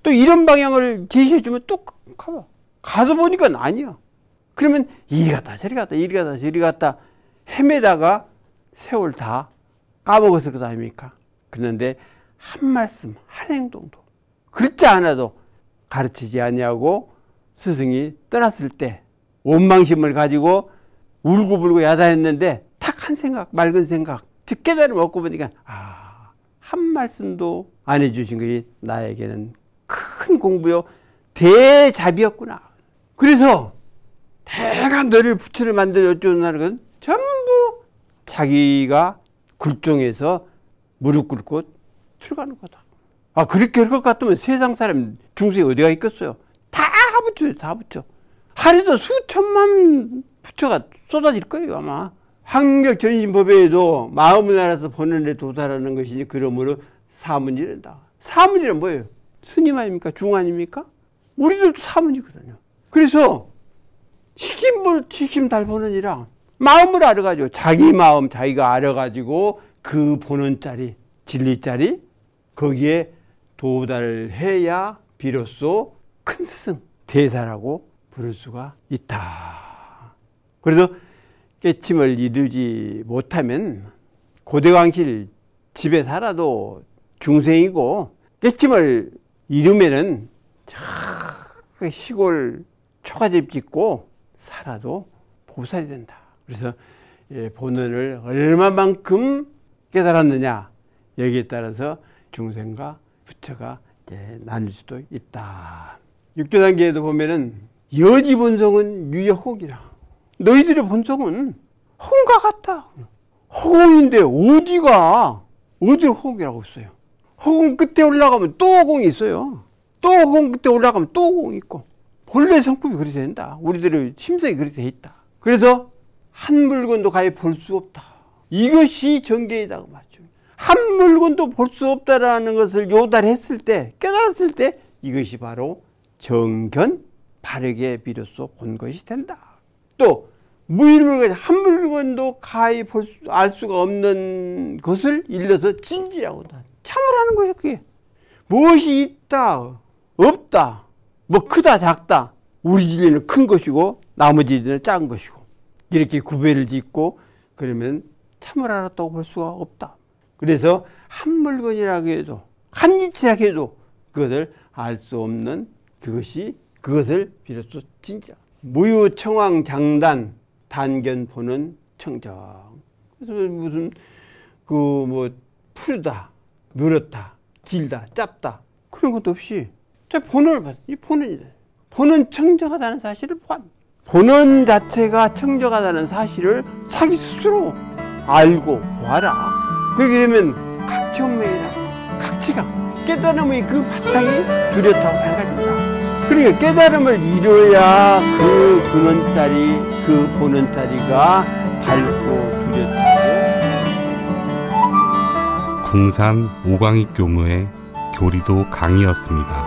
또 이런 방향을 제시해주면 또 가봐. 가서 보니까 아니야. 그러면 이리 갔다 저리 갔다 이리 갔다 저리 갔다 헤매다가 세월 다 까먹었을 것 아닙니까? 그런데 한 말씀 한 행동도 글자 하나도 가르치지 아니하고 스승이 떠났을 때 원망심을 가지고 울고불고 야단했는데 탁 한 생각 맑은 생각 즉 깨달음 얻고 보니까 한 말씀도 안 해주신 것이 나에게는 큰 공부요 대자비였구나. 그래서 내가 너를 부처를 만들어 어쩌는 건 전부 자기가 굴종에서 무릎 꿇고 들어가는 거다. 그렇게 할 것 같으면 세상 사람 중생이 어디가 있겠어요? 다 붙여요. 다 붙여. 하루에도 수천만 부처가 쏟아질 거예요 아마. 환경전신법에도 마음을 알아서 보는 데 도달하는 것이니 그러므로 사문이란다. 사문이란 뭐예요? 스님 아닙니까? 중 아닙니까? 우리들도 사문이거든요. 그래서 시킴 달 보느니라 마음을 알아가지고 자기 마음 자기가 알아가지고 그 보는 자리 진리 자리 거기에 도달해야 비로소 큰 스승 대사라고 부를 수가 있다. 그래서 깨침을 이루지 못하면 고대광실 집에 살아도 중생이고 깨침을 이루면은 저 시골 초가집 짓고 살아도 보살이 된다. 그래서 본원을 얼마만큼 깨달았느냐 여기에 따라서 중생과 부처가 나눌 수도 있다. 6조 단계에도 보면은 여지 본성은 유여혹이라. 너희들의 본성은 홍과 같다. 허공인데 어디가 허공이라고 있어요. 허공 끝에 올라가면 또 허공이 있어요. 또 허공 끝에 올라가면 또 허공이 있고 본래 성품이 그렇게 된다. 우리들의 심성이 그렇게 돼 있다. 그래서 한 물건도 가히 볼 수 없다. 이것이 정계이다고 말죠. 한 물건도 볼 수 없다라는 것을 요달했을 때 깨달았을 때 이것이 바로 정견 바르게 비로소 본 것이 된다. 또 무일물건 한 물건도 가히 알 수가 없는 것을 일러서 진지라고 한다. 참으라는 거예요. 그게 무엇이 있다 없다 뭐 크다 작다 우리 진리는 큰 것이고 나머지 진리는 작은 것이고 이렇게 구별을 짓고 그러면 참을 알았다고 볼 수가 없다. 그래서 한 물건이라고 해도 한 이치라고 해도 그것을 알 수 없는 그것을 비로소 진짜 무유청왕장단 단견 보는 청정. 그래서 무슨 푸르다 늘었다 길다 짧다 그런 것도 없이 본원을 봐. 이 본원이다. 본원 청정하다는 사실을 본원 자체가 청정하다는 사실을 자기 스스로 알고 보아라. 그렇게 되면 각지홍맹이라 각지가 깨달음의 그 바탕이 뚜렷하고 밝아진다. 그러니까 깨달음을 이뤄야 그 근원자리 그 보는 자리가 밝고 뚜렷하고. 궁산 오광익 교무의 교리도 강의였습니다.